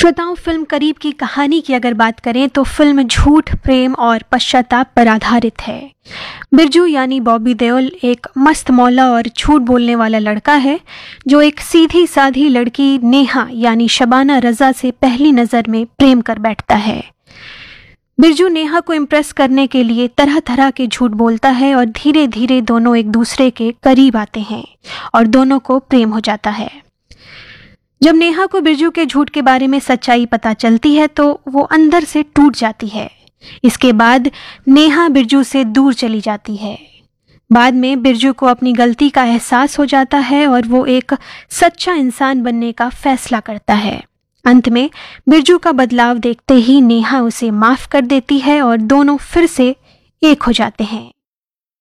श्रोताओं, फिल्म करीब की कहानी की अगर बात करें तो फिल्म झूठ, प्रेम और पश्चाताप पर आधारित है। बिरजू यानी बॉबी देओल एक मस्त मौला और झूठ बोलने वाला लड़का है जो एक सीधी साधी लड़की नेहा यानी शबाना रजा से पहली नज़र में प्रेम कर बैठता है। बिरजू नेहा को इम्प्रेस करने के लिए तरह तरह के झूठ बोलता है और धीरे धीरे दोनों एक दूसरे के करीब आते हैं और दोनों को प्रेम हो जाता है। जब नेहा को बिरजू के झूठ के बारे में सच्चाई पता चलती है तो वो अंदर से टूट जाती है। इसके बाद नेहा बिरजू से दूर चली जाती है। बाद में बिरजू को अपनी गलती का एहसास हो जाता है और वो एक सच्चा इंसान बनने का फैसला करता है। अंत में बिरजू का बदलाव देखते ही नेहा उसे माफ कर देती है और दोनों फिर से एक हो जाते हैं।